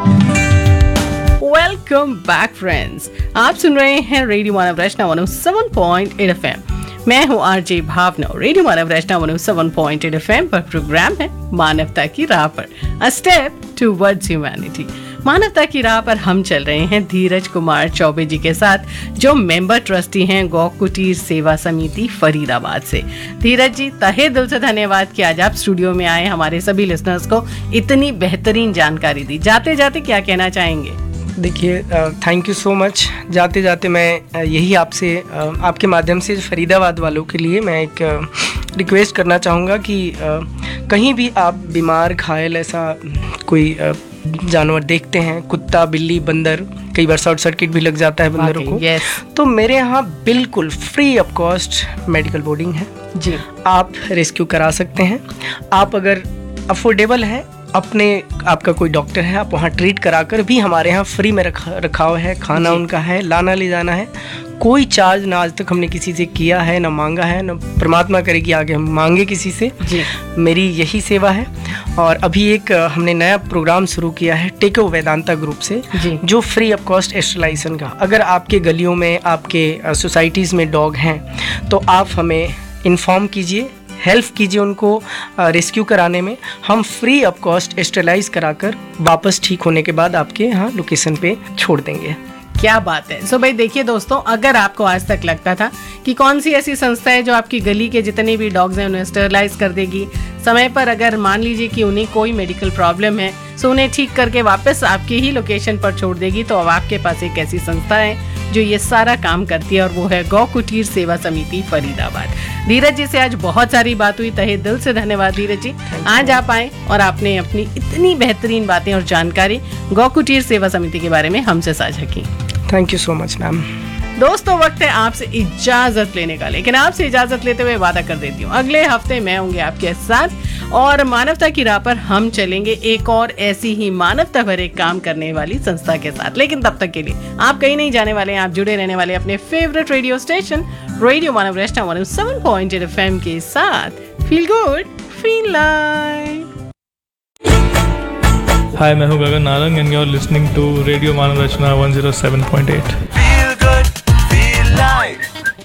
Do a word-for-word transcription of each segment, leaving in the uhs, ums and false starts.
Welcome back friends, आप सुन रहे हैं रेडियो मानव रचना one O seven point eight F M. मैं हूँ आरजे भावना। रेडियो मानव रचना one O seven point eight F M पर programme है मानवता की राह पर, अ स्टेप टुवर्ड्स ह्यूमैनिटी। मानवता की राह पर हम चल रहे हैं धीरज कुमार चौबे जी के साथ, जो मेंबर ट्रस्टी हैं गौ कुटीर सेवा समिति फरीदाबाद से। धीरज जी, तहे दिल से धन्यवाद कि आज आप स्टूडियो में आए, हमारे सभी लिसनर्स को इतनी बेहतरीन जानकारी दी। जाते जाते क्या कहना चाहेंगे? देखिए, थैंक यू सो मच। जाते जाते मैं uh, यही आपसे uh, आपके माध्यम से फरीदाबाद वालों के लिए मैं एक रिक्वेस्ट uh, करना चाहूँगा कि uh, कहीं भी आप बीमार घायल ऐसा कोई uh, जानवर देखते हैं, कुत्ता बिल्ली बंदर, कई बार शॉर्ट सर्किट भी लग जाता है बंदरों को, yes. तो मेरे यहाँ बिल्कुल free of cost medical boarding है जी। आप रेस्क्यू करा सकते हैं। आप अगर अफोर्डेबल है, अपने आपका कोई डॉक्टर है, आप वहाँ ट्रीट कराकर भी हमारे यहाँ फ्री में रखा रखाव है, खाना उनका है, लाना ले जाना है, कोई चार्ज ना आज तक हमने किसी से किया है, ना मांगा है, ना परमात्मा करे कि आगे हम मांगे किसी से जी। मेरी यही सेवा है। और अभी एक हमने नया प्रोग्राम शुरू किया है टेको वेदांता ग्रुप से जी। जो फ्री ऑफ कॉस्ट एस्टरलाइजेशन का, अगर आपके गलियों में आपके सोसाइटीज़ में डॉग हैं तो आप हमें इन्फॉर्म कीजिए, हेल्प कीजिए उनको रेस्क्यू कराने में। हम फ्री ऑफ कॉस्ट एस्टरलाइज कराकर वापस ठीक होने के बाद आपके यहाँ लोकेशन पे छोड़ देंगे। क्या बात है। सो भाई देखिए दोस्तों, अगर आपको आज तक लगता था कि कौन सी ऐसी संस्था है जो आपकी गली के जितने भी डॉग्स हैं उन्हें स्टरलाइज कर देगी समय पर, अगर मान लीजिए कि उन्हें कोई मेडिकल प्रॉब्लम है सो उन्हें ठीक करके वापस आपके ही लोकेशन पर छोड़ देगी, तो अब आपके पास एक ऐसी संस्था है जो ये सारा काम करती है और वो है गौ कुटीर सेवा समिति फरीदाबाद। धीरज जी से आज बहुत सारी बात हुई, तहे दिल से धन्यवाद धीरज जी। आज आप आए और आपने अपनी इतनी बेहतरीन बातें और जानकारी गौ कुटीर सेवा समिति के बारे में हमसे साझा की। Thank you so much ma'am. दोस्तों, वक्त है आपसे इजाजत लेने का, लेकिन आपसे इजाजत लेते हुए वादा कर देती हूँ अगले हफ्ते मैं होंगे आपके साथ और मानवता की राह पर हम चलेंगे एक और ऐसी ही मानवता भरे काम करने वाली संस्था के साथ। लेकिन तब तक के लिए आप कहीं नहीं जाने वाले हैं, आप जुड़े रहने वाले अपने फेवरेट रेडियो स्टेशन रेडियो मानव रचना one O seven point eight F M के साथ। Feel good, feel live. Hi, मैं हूँ Gagan Narang and you're listening to Radio Manav Rachna one O seven point eight. Feel good, feel live.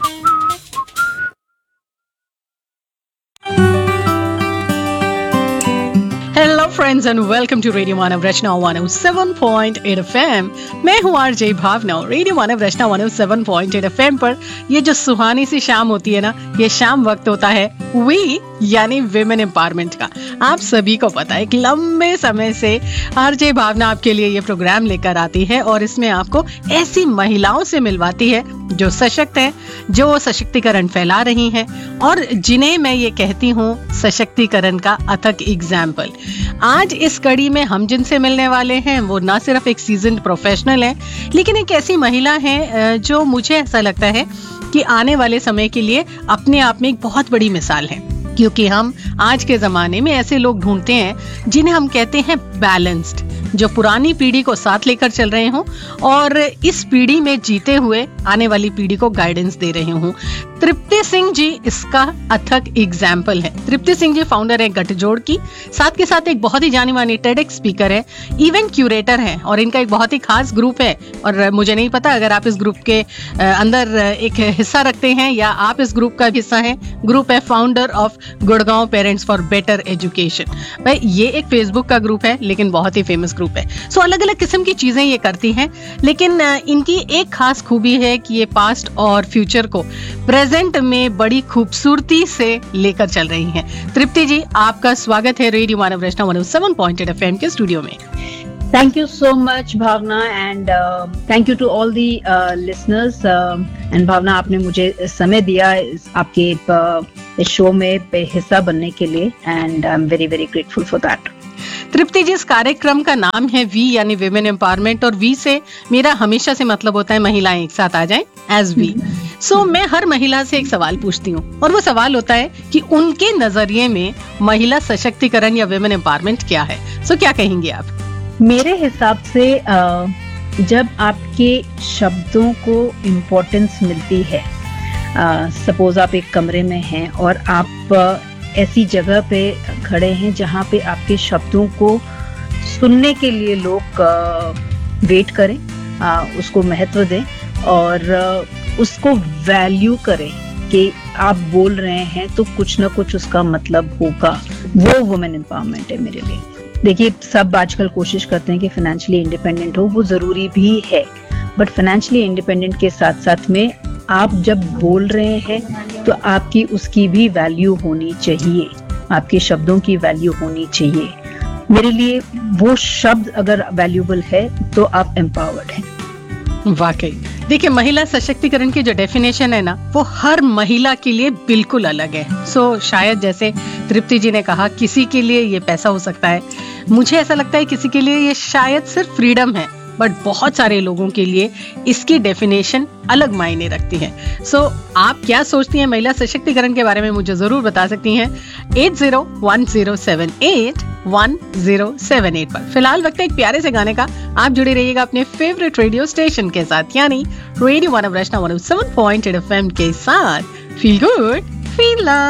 Hello friends and welcome to radio Manav Rachna one O seven point eight F M. मैं हूँ RJ भावना। Radio मानव रचना one O seven point eight F M पर ये जो सुहानी सी शाम होती है ना, ये शाम वक्त होता है वी यानी विमेन एम्पावरमेंट का। आप सभी को पता है कि लंबे समय से आरजे भावना आपके लिए ये प्रोग्राम लेकर आती है और इसमें आपको ऐसी महिलाओं से मिलवाती है जो सशक्त हैं, जो सशक्तिकरण फैला रही हैं और जिन्हें मैं ये कहती हूँ सशक्तिकरण का अथक एग्जाम्पल। आज इस कड़ी में हम जिनसे मिलने वाले हैं वो ना सिर्फ एक सीजन्ड प्रोफेशनल है, लेकिन एक ऐसी महिला है जो मुझे ऐसा लगता है कि आने वाले समय के लिए अपने आप में एक बहुत बड़ी मिसाल है। क्योंकि हम आज के जमाने में ऐसे लोग ढूंढते हैं जिन्हें हम कहते हैं बैलेंस्ड, जो पुरानी पीढ़ी को साथ लेकर चल रहे हों और इस पीढ़ी में जीते हुए आने वाली पीढ़ी को गाइडेंस दे रहे हों। तृप्ति सिंह जी इसका अथक एग्जाम्पल है। तृप्ति सिंह जी फाउंडर है गठजोड़ की, साथ के साथ एक बहुत ही जानी मानी टेडेक्स स्पीकर है, इवेंट क्यूरेटर है और इनका एक बहुत ही खास ग्रुप है। और मुझे नहीं पता अगर आप इस ग्रुप के अंदर एक हिस्सा रखते हैं या आप इस ग्रुप का हिस्सा हैं। ग्रुप है founder of Gurgaon parents for better education. भाई ये एक फेसबुक का ग्रुप है लेकिन बहुत ही फेमस ग्रुप है। सो अलग अलग किस्म की चीजें ये करती हैं, लेकिन इनकी एक खास खूबी है कि ये पास्ट और फ्यूचर को प्रेजेंट में बड़ी खूबसूरती से लेकर चल रही हैं। तृप्ति जी, आपका स्वागत है रेडियो मानव रचना one O seven point eight F M के स्टूडियो में। Thank you so much Bhavna and uh, thank you to all the uh, listeners uh, and भावना, आपने मुझे समय दिया इस आपके uh, इस शो में हिस्सा बनने के लिए and I'm very very grateful for that. तृप्ति जी, इस कार्यक्रम का नाम है वी यानी विमेन एम्पावरमेंट और वी से मेरा हमेशा से मतलब होता है महिलाएं एक साथ आ जाएं एज वी। सो मैं हर महिला से एक सवाल पूछती हूँ और वो सवाल होता है कि उनके नजरिए में महिला सशक्तिकरण या विमेन एम्पावरमेंट क्या है। सो so, क्या कहेंगे आप? मेरे हिसाब से जब आपके शब्दों को इम्पोर्टेंस मिलती है, सपोज आप एक कमरे में हैं और आप ऐसी जगह पे खड़े हैं जहाँ पे आपके शब्दों को सुनने के लिए लोग वेट करें, आ, उसको महत्व दें और आ, उसको वैल्यू करें कि आप बोल रहे हैं तो कुछ ना कुछ उसका मतलब होगा। वो वुमेन एम्पावरमेंट है मेरे लिए। देखिए, सब आजकल कोशिश करते हैं कि फाइनेंशियली इंडिपेंडेंट हो, वो जरूरी भी है, बट फाइनेंशियली इंडिपेंडेंट के साथ साथ में आप जब बोल रहे हैं तो आपकी उसकी भी वैल्यू होनी चाहिए, आपके शब्दों की वैल्यू होनी चाहिए। मेरे लिए वो शब्द अगर वैल्यूबल है तो आप एम्पावर्ड हैं। वाकई देखिए, महिला सशक्तिकरण की जो डेफिनेशन है ना, वो हर महिला के लिए बिल्कुल अलग है। सो so, शायद जैसे तृप्ति जी ने कहा, किसी के लिए ये पैसा हो सकता है, मुझे ऐसा लगता है किसी के लिए ये शायद सिर्फ फ्रीडम है, बट बहुत सारे लोगों के लिए इसकी डेफिनेशन अलग मायने रखती है। सो so, आप क्या सोचती हैं महिला सशक्तिकरण के बारे में, मुझे जरूर बता सकती हैं eight zero one zero seven eight one zero seven eight पर। फिलहाल वक्त है एक प्यारे से गाने का। आप जुड़े रहिएगा अपने फेवरेट रेडियो स्टेशन के साथ, यानी रेडियो मानव रचना one O seven point eight F M के साथ। Feel good, feel love.